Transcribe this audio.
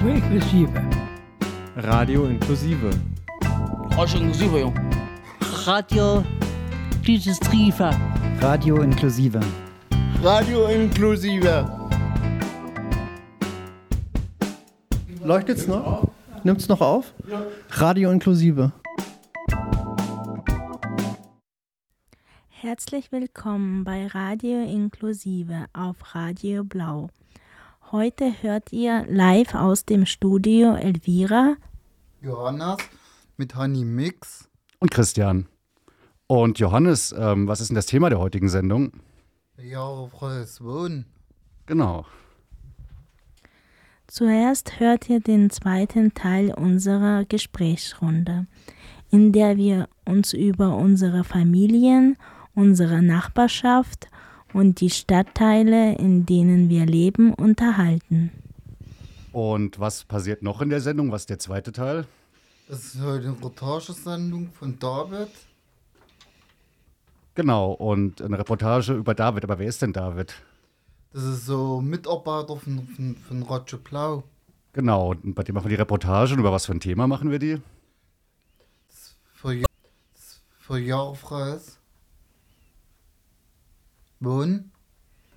inklusive. Radio inklusive. Radio inklusive, jong. Radio Digistriva. Radio inklusive. Radio inklusive. Leuchtet's noch? Nimmt's noch auf? Ja. Radio inklusive. Herzlich willkommen bei Radio Inklusive auf Radio Blau. Heute hört ihr live aus dem Studio Elvira, Johannes mit Honey Mix und Christian. Und Johannes, was ist denn das Thema der heutigen Sendung? Jahrfreies Wohnen. Genau. Zuerst hört ihr den zweiten Teil unserer Gesprächsrunde, in der wir uns über unsere Familien, unsere Nachbarschaft und die Stadtteile, in denen wir leben, unterhalten. Und was passiert noch in der Sendung? Was ist der zweite Teil? Das ist heute eine Reportagesendung von David. Genau, und eine Reportage über David. Aber wer ist denn David? Das ist so Mitarbeiter von Radio Blau. Genau, und bei dem machen wir die Reportage. Und über was für ein Thema machen wir die? Für Jahrfreies Wohnen.